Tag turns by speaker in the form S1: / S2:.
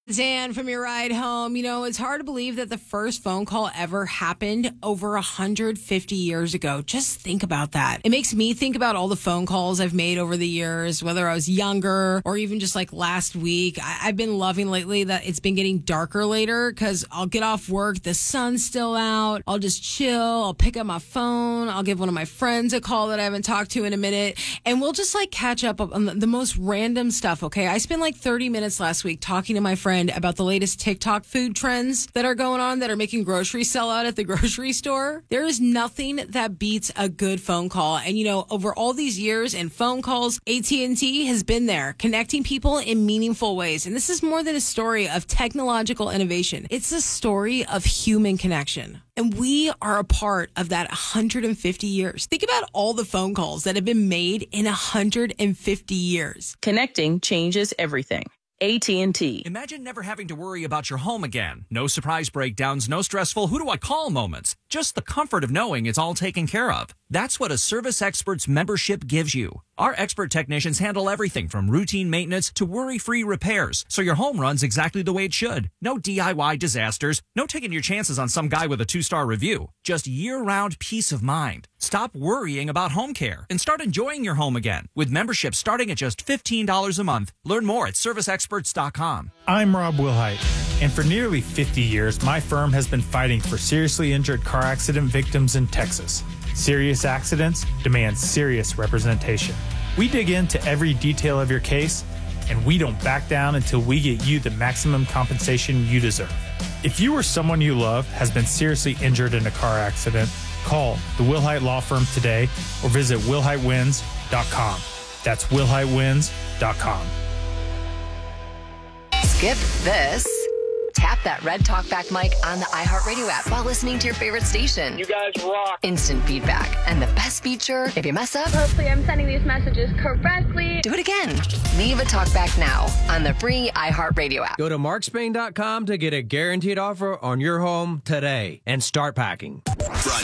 S1: Zan from your ride home. You know, it's hard to believe that the first phone call ever happened over 150 years ago. Just think about that. It makes me think about all the phone calls I've made over the years, whether I was younger or even just like last week. I've been loving lately that it's been getting darker later because I'll get off work, the sun's still out, I'll just chill, I'll pick up my phone, I'll give one of my friends a call that I haven't talked to in a minute, and we'll just like catch up on the most random stuff, okay? I spent like 30 minutes last week talking to my friend about the latest TikTok food trends that are going on that are making groceries sell out at the grocery store. There is nothing that beats a good phone call. And, you know, over all these years and phone calls, AT&T has been there connecting people in meaningful ways. And this is more than a story of technological innovation. It's a story of human connection. And we are a part of that 150 years. Think about all the phone calls that have been made in 150 years.
S2: Connecting changes everything. AT&T.
S3: Imagine never having to worry about your home again. No surprise breakdowns, no stressful who do I call moments. Just the comfort of knowing it's all taken care of. That's what a Service Experts membership gives you. Our expert technicians handle everything from routine maintenance to worry-free repairs, so your home runs exactly the way it should. No DIY disasters, no taking your chances on some guy with a 2-star review. Just year-round peace of mind. Stop worrying about home care and start enjoying your home again. With membership starting at just $15 a month. Learn more at serviceexperts.com.
S4: I'm Rob Wilhite, and for nearly 50 years, my firm has been fighting for seriously injured car accident victims in Texas. Serious accidents demand serious representation. We dig into every detail of your case, and we don't back down until we get you the maximum compensation you deserve. If you or someone you love has been seriously injured in a car accident, call the Wilhite Law Firm today or visit wilhitewins.com. That's wilhitewins.com.
S5: Skip this. Tap that red talkback mic on the iHeartRadio app while listening to your favorite station.
S6: You guys rock.
S5: Instant feedback. And the best feature, if you mess up,
S7: hopefully I'm sending these messages correctly.
S5: Do it again. Leave a talkback now on the free iHeartRadio app.
S8: Go to markspain.com to get a guaranteed offer on your home today and start packing.
S9: Brought